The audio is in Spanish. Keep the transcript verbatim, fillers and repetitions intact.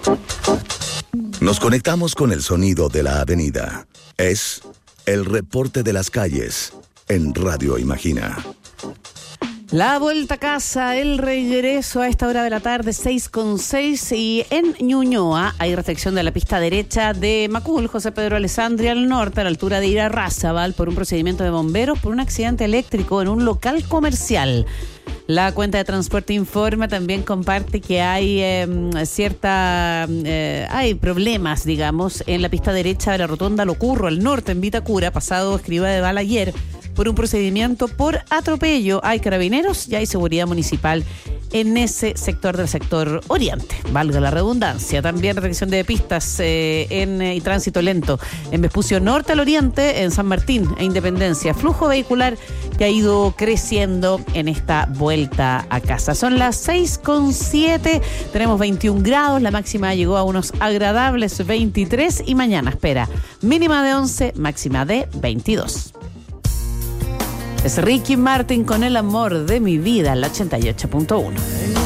Nos conectamos con el sonido de la avenida. Es el reporte de las calles en Radio Imagina. La vuelta a casa, el regreso a esta hora de la tarde, seis con seis, y en Ñuñoa hay restricción de la pista derecha de Macul, José Pedro Alessandri al norte, a la altura de Irarrázaval, por un procedimiento de bomberos por un accidente eléctrico en un local comercial. La cuenta de Transporte Informa también comparte que hay eh, cierta eh, hay problemas, digamos, en la pista derecha de la rotonda Locurro, al norte, en Vitacura, pasado Escriba de Balaguer, por un procedimiento por atropello. Hay carabineros y hay seguridad municipal en ese sector del sector oriente, valga la redundancia. También restricción de pistas eh, en, eh, y tránsito lento en Vespucio Norte al oriente, en San Martín e Independencia. Flujo vehicular que ha ido creciendo en esta vuelta a casa. Son las seis con siete, tenemos veintiún grados, la máxima llegó a unos agradables veintitrés y mañana espera mínima de once, máxima de veintidós. Es Ricky Martin con El amor de mi vida, el ochenta y ocho punto uno.